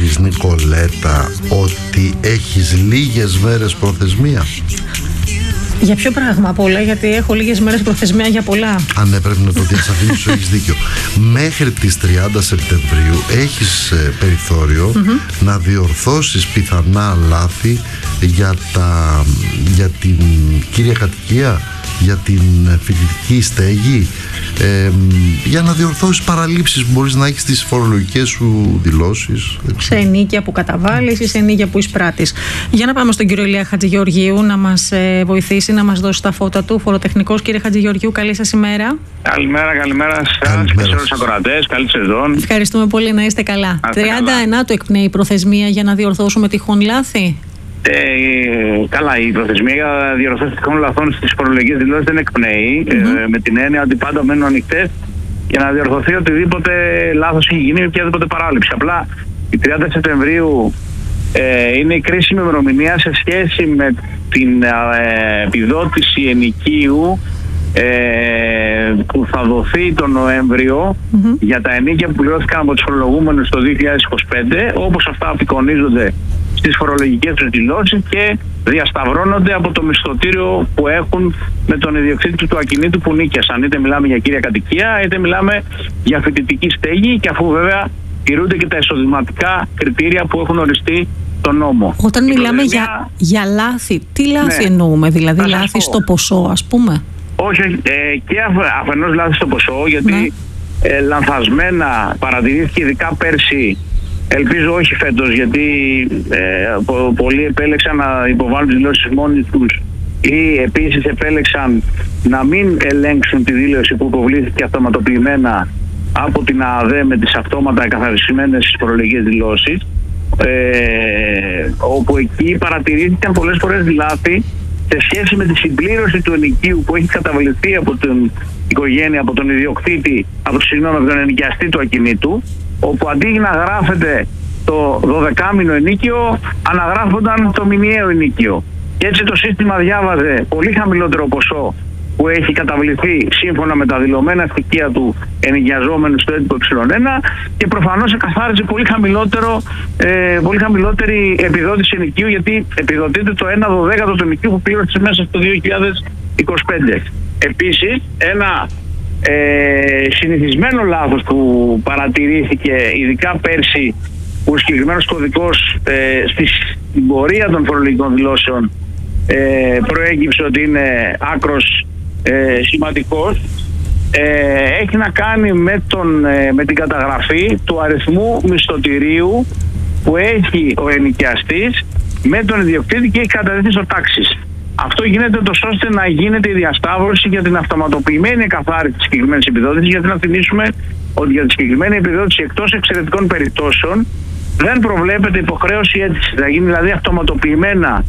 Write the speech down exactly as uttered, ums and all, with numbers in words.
ξέρεις, Νικολέτα, ότι έχεις λίγες μέρες προθεσμία? Για ποιο πράγμα απ' όλα? Γιατί έχω λίγες μέρες προθεσμία για πολλά. Αν ναι, πρέπει να το διασαφηνίσω, έχεις δίκιο. Μέχρι τις τριάντα Σεπτεμβρίου έχεις ε, περιθώριο mm-hmm. να διορθώσεις πιθανά λάθη για, τα, για την κύρια κατοικία, για την φοιτητική στέγη, ε, για να διορθώσεις παραλήψεις που μπορείς να έχεις στις φορολογικές σου δηλώσεις. Σε ενίκια που καταβάλεις ή σε ενίκια που εισπράττεις. Για να πάμε στον κύριο Ηλία Χατζηγεωργίου να μας ε, βοηθήσει, να μας δώσει τα φώτα του. Φοροτεχνικός. Κύριε Χατζηγεωργίου, καλή σας ημέρα. Καλημέρα, καλημέρα σας και σε όλους τους ακροατές. Καλή σεζόν. Ευχαριστούμε πολύ, να είστε καλά. τριάντα εννέα του εκπνέει η προθεσμία για να διορθώσουμε τυχόν λάθη. Ε, καλά, η προθεσμία για διορθώσεις τυχόν λαθών στις φορολογικές δηλώσεις δεν εκπνέει, mm-hmm. ε, με την έννοια ότι πάντα μένουν ανοιχτές για να διορθωθεί οτιδήποτε λάθος έχει γίνει ή οποιαδήποτε παράληψη. Απλά η τριάντα Σεπτεμβρίου ε, είναι η κρίσιμη ημερομηνία σε σχέση με την ε, επιδότηση ενοικίου ε, που θα δοθεί τον Νοέμβριο mm-hmm. για τα ενοίκια που πληρώθηκαν από τους φορολογούμενους το δύο χιλιάδες είκοσι πέντε, όπως αυτά απεικονίζονται στις φορολογικές τους δηλώσεις και διασταυρώνονται από το μισθωτήριο που έχουν με τον ιδιοκτήτη του ακινήτου που νίκιασαν. Είτε μιλάμε για κύρια κατοικία, είτε μιλάμε για φοιτητική στέγη, και αφού βέβαια τηρούνται και τα εισοδηματικά κριτήρια που έχουν οριστεί τον νόμο. Όταν η μιλάμε προθεσμία... για, για λάθη, τι λάθη ναι. εννοούμε, δηλαδή θα λάθη στο ποσό, ας πούμε? Όχι, ε, και αφενός λάθη στο ποσό, γιατί ναι. ε, λανθασμένα παρατηρήθηκε ειδικά πέρσι. Ελπίζω όχι φέτος, γιατί ε, πο, πολλοί επέλεξαν να υποβάλουν τις δηλώσεις μόνοι τους ή επίσης επέλεξαν να μην ελέγξουν τη δήλωση που υποβλήθηκε αυτοματοποιημένα από την ΑΑΔΕ με τις αυτόματα εκαθαρισμένες φορολογικές δηλώσεις, ε, όπου εκεί παρατηρήθηκαν πολλές φορές λάθη σε σχέση με τη συμπλήρωση του ενοικίου που έχει καταβληθεί από την οικογένεια, από τον ιδιοκτήτη, από, συγγνώμη, από τον ενοικιαστή του ακινήτου, όπου αντί να γράφεται το δωδεκάμηνο ενίκιο, αναγράφονταν το μηνιαίο ενίκιο. Και έτσι το σύστημα διάβαζε πολύ χαμηλότερο ποσό που έχει καταβληθεί σύμφωνα με τα δηλωμένα στοιχεία του ενοικιαζόμενου στο έντυπο ε ένα, και προφανώς εκαθάριζε πολύ, χαμηλότερο, ε, πολύ χαμηλότερη επιδότηση ενοικίου, γιατί επιδοτείται το ένα δωδέκατο του ενοικίου που πλήρωσε μέσα στο δύο χιλιάδες είκοσι πέντε. Επίσης, ένα Ε, συνηθισμένο λάθος που παρατηρήθηκε ειδικά πέρσι, που ο συγκεκριμένος κωδικός ε, στην πορεία των φορολογικών δηλώσεων ε, προέκυψε ότι είναι άκρος ε, σημαντικός, ε, έχει να κάνει με, τον, ε, με την καταγραφή του αριθμού μισθωτηρίου που έχει ο ενοικιαστής με τον ιδιοκτήτη και έχει καταδεθεί στο τάξης. Αυτό γίνεται τόσο ώστε να γίνεται η διασταύρωση για την αυτοματοποιημένη εκαθάριση της συγκεκριμένης επιδότησης, γιατί να θυμίσουμε ότι για τη συγκεκριμένη επιδότηση, εκτός εξαιρετικών περιπτώσεων, δεν προβλέπεται υποχρέωση αίτησης. Θα γίνει δηλαδή αυτοματοποιημένα